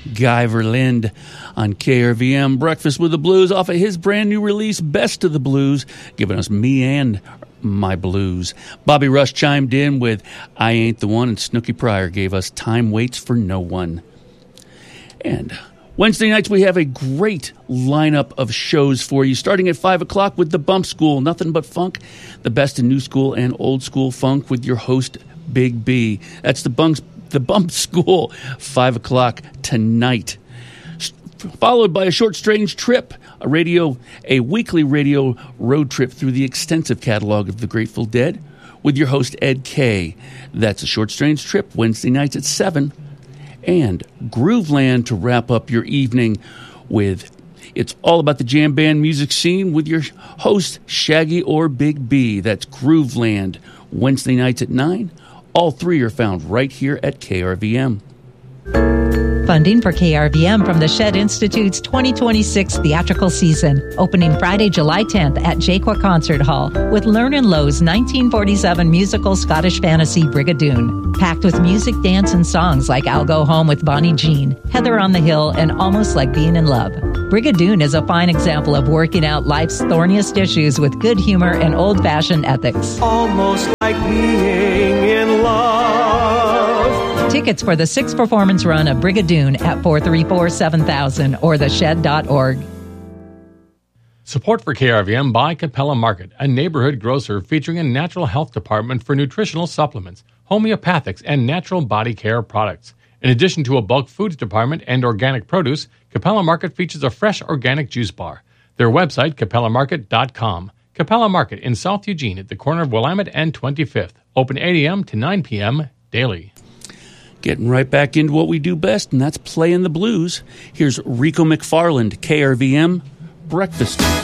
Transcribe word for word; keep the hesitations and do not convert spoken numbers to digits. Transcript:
Guy Verlind on K R V M. Breakfast with the Blues off of his brand new release, Best of the Blues, giving us Me and My Blues. Bobby Rush chimed in with I Ain't the One, and Snooky Pryor gave us Time Waits for No One. And Wednesday nights, we have a great lineup of shows for you, starting at five o'clock with The Bump School, nothing but funk, the best in new school and old school funk with your host, Big B. That's The Bump, the Bump School, five o'clock tonight. Followed by a short, strange trip, a radio, a weekly radio road trip through the extensive catalog of the Grateful Dead with your host, Ed K. That's a short, strange trip, Wednesday nights at seven. And Grooveland to wrap up your evening with It's All About the Jam Band Music Scene with your host, Shaggy or Big B. That's Grooveland, Wednesday nights at nine. All three are found right here at K R V M. Funding for K R V M from the Shed Institute's twenty twenty-six theatrical season, opening Friday, July tenth at Jaqua Concert Hall with Lernan Lowe's nineteen forty-seven musical Scottish fantasy Brigadoon, packed with music, dance, and songs like I'll Go Home with Bonnie Jean, Heather on the Hill, and Almost Like Being in Love. Brigadoon is a fine example of working out life's thorniest issues with good humor and old-fashioned ethics. Almost like being in love. Tickets for the sixth performance run of Brigadoon at four three four, seven thousand or the shed dot org. Support for K R V M by Capella Market, a neighborhood grocer featuring a natural health department for nutritional supplements, homeopathics, and natural body care products. In addition to a bulk foods department and organic produce, Capella Market features a fresh organic juice bar. Their website, capella market dot com. Capella Market in South Eugene at the corner of Willamette and twenty-fifth. Open eight a.m. to nine p.m. daily. Getting right back into what we do best, and that's playing the blues. Here's Rico McFarland, K R V M, Breakfast